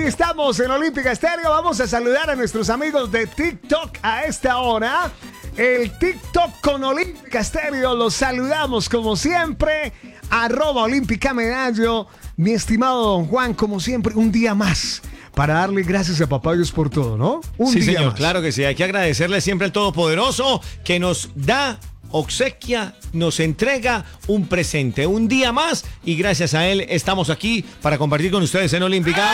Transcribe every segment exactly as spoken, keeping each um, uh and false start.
estamos en Olímpica Estéreo. Vamos a saludar a nuestros amigos de TikTok a esta hora. El TikTok con Olímpica Estéreo. Los saludamos como siempre. Arroba Olímpica Medallo. Mi estimado don Juan, como siempre, un día más para darle gracias a Papá Dios por todo, ¿no? Un sí, día señor, más. claro que sí. Hay que agradecerle siempre al Todopoderoso que nos da, obsequia, nos entrega un presente, un día más, y gracias a él estamos aquí para compartir con ustedes en Olímpica.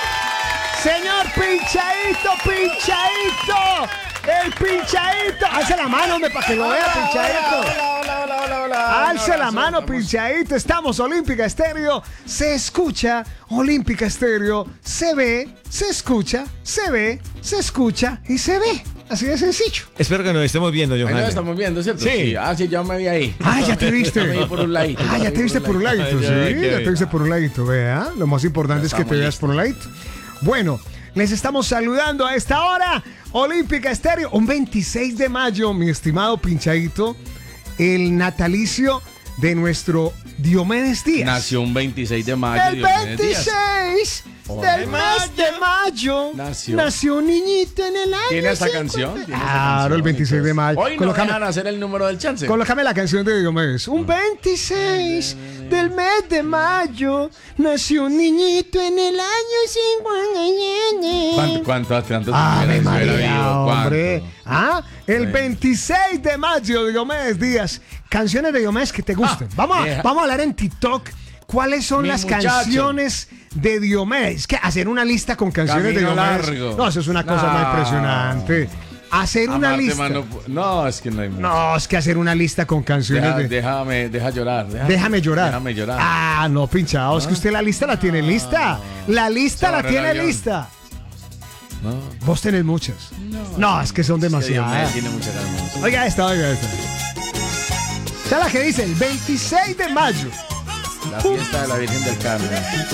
Señor Pinchadito, Pinchadito, el Pinchadito. Alce la mano, hombre, para que lo vea, Pinchadito. Hola, hola, hola, hola, hola. Alce la mano, Pinchadito. Estamos Olímpica Estéreo. Se escucha Olímpica Estéreo. Se ve, se escucha, se ve, se escucha y se ve. Así de sencillo. Espero que nos estemos viendo, Ahí Johan. nos estamos viendo, ¿cierto? Sí. Ah, sí, ya me vi ahí. Ah, ya te viste. Ya me vi por un ladito. Ah, ya te viste por un ladito, Ay, sí. ya, qué Ya te bien. viste por un ladito, vea. Lo más importante es que te estamos veas por un ladito. Bueno, les estamos saludando a esta hora. Olímpica Estéreo, un veintiséis de mayo, mi estimado Pinchadito, el natalicio de nuestro Diomedes Díaz. Nació un veintiséis de mayo. El Diomedes Díaz. veintiséis del mes de mayo Nació. nació un niñito en el año ¿Tiene esa cincuenta. canción? ¿Tiene esa Claro, canción? el veintiséis de mayo. Hoy no Colócame- dejan hacer el número del chance. Colócame la canción de Diomedes. Un veintiséis del mes de mayo nació un niñito en el año cincuenta. ¿Cuánto, cuánto hace antes de Ave que Venezuela María, vivo? ¿Cuánto? hombre. Ah, el Sí. veintiséis de mayo de Diomedes Díaz. Canciones de Diomedes que te gusten. Ah, vamos, a, vieja. vamos a hablar en TikTok. ¿Cuáles son Mi las muchacho. canciones de Diomedes? Que hacer una lista con canciones Camino de Diomedes. largo. No, eso es una cosa No. muy impresionante. Hacer una Amarte, lista. mano, no, es que no hay mucho. No, es que hacer una lista con canciones Deja- de. déjame, deja llorar. Déjame, Déjame llorar. Déjame llorar. Ah, no, pinchado. Es que usted la lista la tiene lista. La lista Se la ahorra el tiene avión. lista. No. Vos tenés muchas. No, es que son Es que demasiadas. Diomedes tiene mucha ganas. Oiga esta, oiga esta. ¿Sabes la que dice? El veintiséis de mayo. La fiesta de la Virgen del Carmen.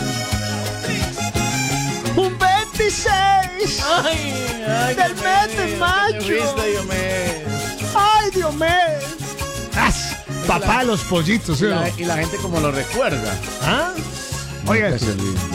Un veintiséis del mes de mayo. Ay, Dios mío. As, papá de los pollitos, ¿sí Y o no? la, y la gente como lo recuerda. ¿Ah? Oiga esto. Gracias, Luis.